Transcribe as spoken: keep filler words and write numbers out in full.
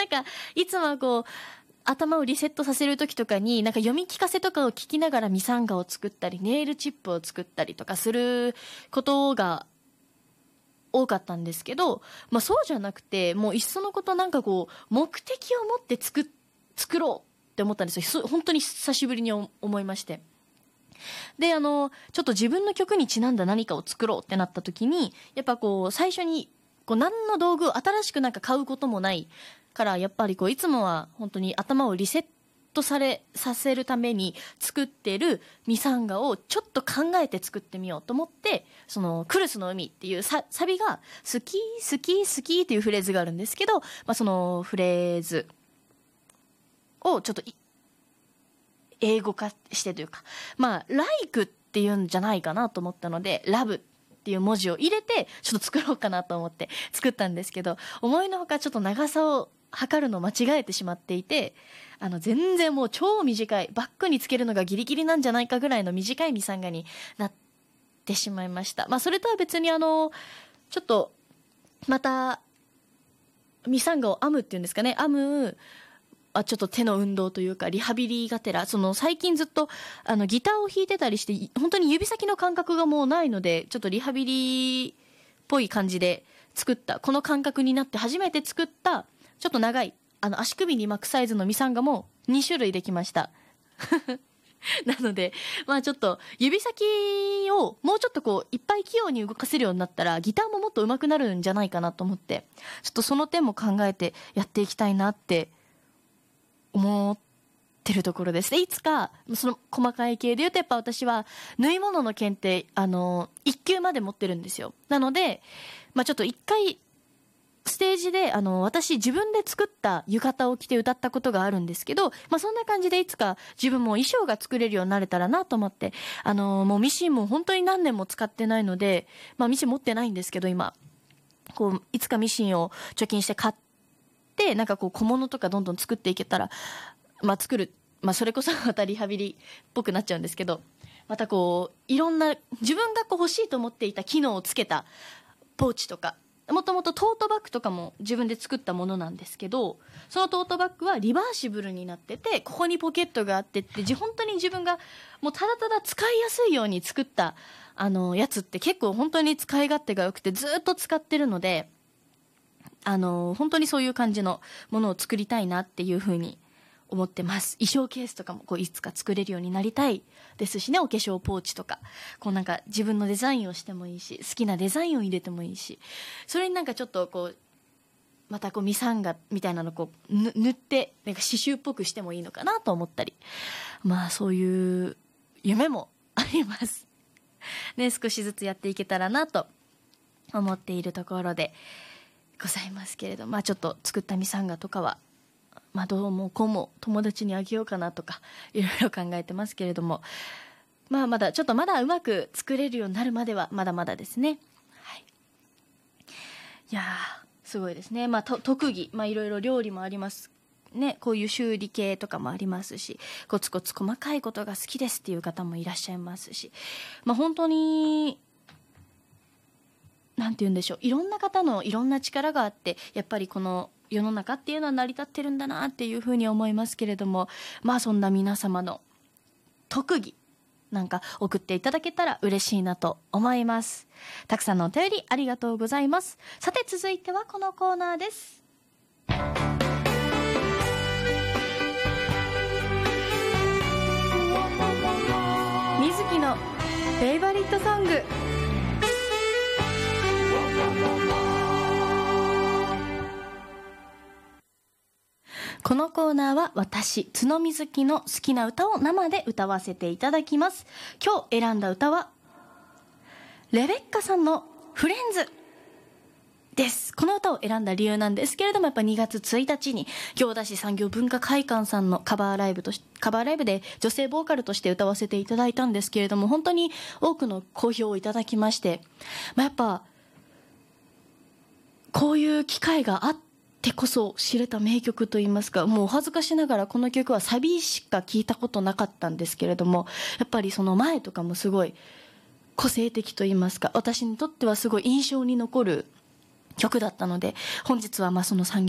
かいつもはこう頭をリセットさせる時とかになんか読み聞かせとかを聞きながらミサンガを作ったりネイルチップを作ったりとかすることが多かったんですけど、まあ、そうじゃなくてもういっそのことなんかこう目的を持って作作ろうって思ったんですよ。本当に久しぶりに思いまして、であのちょっと自分の曲にちなんだ何かを作ろうってなった時にやっぱこう最初にこう何の道具新しくなんか買うこともないからやっぱりこういつもは本当に頭をリセットされさせるために作ってるミサンガをちょっと考えて作ってみようと思ってそのクルスの海っていうササビが好き好き好きっていうフレーズがあるんですけど、まあ、そのフレーズをちょっと英語化してというかまあ like っていうんじゃないかなと思ったので love っていう文字を入れてちょっと作ろうかなと思って作ったんですけど思いのほかちょっと長さを測るのを間違えてしまっていてあの全然もう超短いバッグにつけるのがギリギリなんじゃないかぐらいの短いミサンガになってしまいました。まあそれとは別にあのちょっとまたミサンガを編むっていうんですかね編むあちょっと手の運動というかリハビリがてらその最近ずっとあのギターを弾いてたりして本当に指先の感覚がもうないのでちょっとリハビリっぽい感じで作ったこの感覚になって初めて作ったちょっと長いあの足首に巻くサイズのミサンガもに種類できましたなのでまあちょっと指先をもうちょっとこういっぱい器用に動かせるようになったらギターももっと上手くなるんじゃないかなと思ってちょっとその点も考えてやっていきたいなって思ってるところです。でいつかその細かい系で言うとやっぱ私は縫い物の検定あのいっ級まで持ってるんですよ。なので、まあ、ちょっといっかいステージであの私自分で作った浴衣を着て歌ったことがあるんですけど、まあ、そんな感じでいつか自分も衣装が作れるようになれたらなと思ってあのもうミシンも本当に何年も使ってないので、まあ、ミシン持ってないんですけど今こういつかミシンを貯金して買ってなんかこう小物とかどんどん作っていけたら、まあ、作る、まあ、それこそまたリハビリっぽくなっちゃうんですけどまたこういろんな自分がこう欲しいと思っていた機能をつけたポーチとかもともとトートバッグとかも自分で作ったものなんですけどそのトートバッグはリバーシブルになっててここにポケットがあってって本当に自分がもうただただ使いやすいように作ったあのやつって結構本当に使い勝手が良くてずっと使ってるのであの本当にそういう感じのものを作りたいなっていうふうに思ってます。衣装ケースとかもこういつか作れるようになりたいですしねお化粧ポーチとかこうなんか自分のデザインをしてもいいし好きなデザインを入れてもいいしそれになんかちょっとこうまたこうミサンガみたいなのこう塗ってなんか刺繍っぽくしてもいいのかなと思ったりまあそういう夢もありますね。少しずつやっていけたらなと思っているところでございますけれどまあちょっと作ったミサンガとかはまあ、どうもこうも友達にあげようかなとかいろいろ考えてますけれどもまあまだちょっとまだうまく作れるようになるまではまだまだですね。はい、いやーすごいですね。まあと特技まあいろいろ料理もありますね。こういう修理系とかもありますしコツコツ細かいことが好きですっていう方もいらっしゃいますしまあ本当になんて言うんでしょういろんな方のいろんな力があってやっぱりこの世の中っていうのは成り立ってるんだなっていうふうに思いますけれどもまあそんな皆様の特技なんか送っていただけたら嬉しいなと思います。たくさんのお便りありがとうございます。さて続いてはこのコーナーです。水木のフェイバリットソング。このコーナーは私角水木の好きな歌を生で歌わせていただきます。今日選んだ歌はレベッカさんのフレンズです。この歌を選んだ理由なんですけれどもやっぱにがつついたちに行田市産業文化会館さんのカバーライブとしカバーライブで女性ボーカルとして歌わせていただいたんですけれども本当に多くの好評をいただきまして、まあ、やっぱこういう機会があってってこそ知れた名曲といいますかもうお恥ずかしながらこの曲はサビしか聞いたことなかったんですけれどもやっぱりその前とかもすごい個性的といいますか私にとってはすごい印象に残る曲だったので本日はまあその産業